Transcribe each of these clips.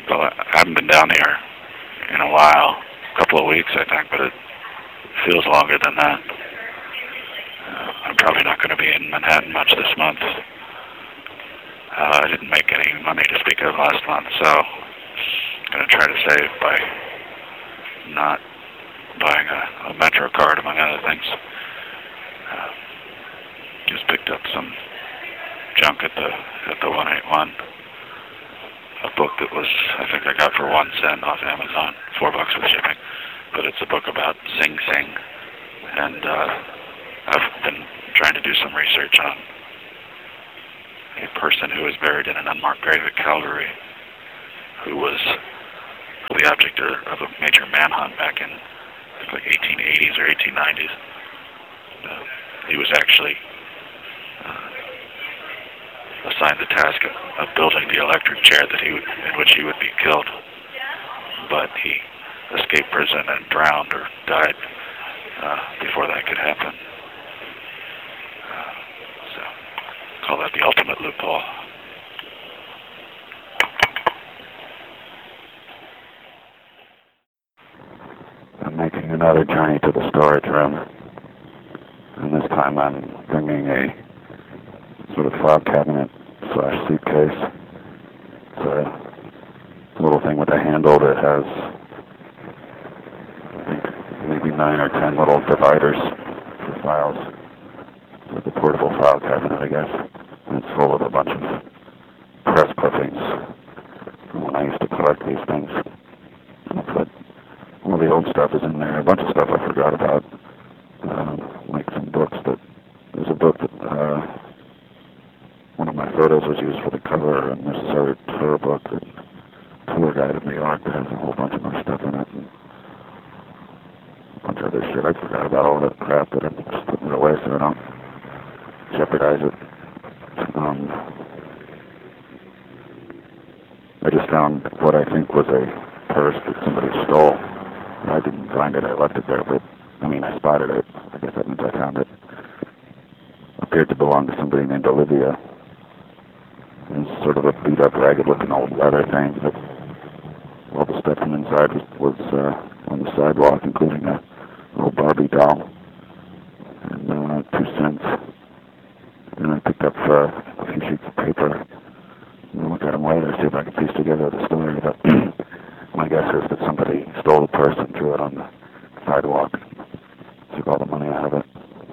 Well, I haven't been down here in a while, a couple of weeks, I think, but it feels longer than that. I'm probably not going to be in Manhattan much this month. I didn't make any money to speak of last month, so I'm going to try to save by not buying a Metro card, among other things. Just picked up some junk at the 181. A book that was, I think I got for 1 cent off Amazon, $4 with shipping. But it's a book about Sing Sing, and I've been trying to do some research on a person who was buried in an unmarked grave at Calgary, who was the object of a major manhunt back in like 1880s or 1890s. He was actually assigned the task of building the electric chair in which he would be killed, but he escaped prison and drowned or died before that could happen. So, call that the ultimate loophole. I'm making another journey to the storage room, and this time I'm bringing a sort of file cabinet / suitcase. It's a little thing with a handle that has, I think, maybe 9 or 10 little dividers for files. It's a portable file cabinet, I guess. And it's full of a bunch of press clippings from when I used to collect these things. But all the old stuff is in there. A bunch of stuff I forgot about, like some books there's a book that one of my photos was used for the cover, and there's this other tour book, that Tour Guide of New York, that has a whole bunch of my stuff in it, and a bunch of other shit. I forgot about all that crap, that I'm just putting it away so I don't jeopardize it. I just found what I think was a purse that somebody stole. I didn't find it, I left it there, but, I spotted it. I guess that means I found it. Appeared to belong to somebody named Olivia. It was sort of a beat-up, ragged-looking old leather thing, but all the stuff from inside was on the sidewalk, including a little Barbie doll and 2 cents. And I picked up a few sheets of paper. I'll look at them later, see if I can piece together the story. But my guess is that somebody stole the purse and threw it on the sidewalk. Took all the money out of it.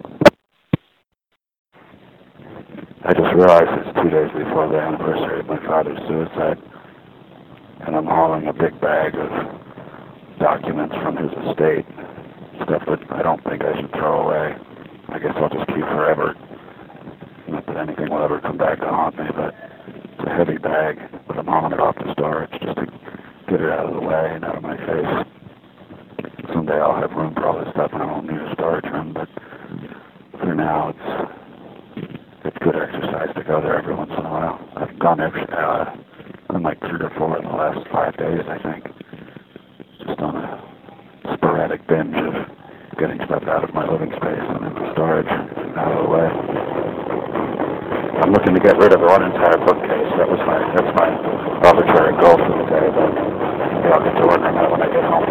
I just realized it's 2 days before the anniversary of my father's suicide, and I'm hauling a big bag of documents from his estate, stuff that I don't think I should throw away. I guess I'll just keep forever. Not that anything will ever come back to haunt me, but it's a heavy bag, but I'm hauling it off to storage just to get it out of the way and out of my face. Someday I'll have room for all this stuff and I won't need a storage room, but for now it's good exercise to go there every once in a while. I've gone like 3 or 4 in the last 5 days, I think. Just on a sporadic binge of getting stuff out of my living space and into storage and out of the way. I'm looking to get rid of one entire bookcase. That's my arbitrary goal for the day, but maybe I'll get to work on that when I get home.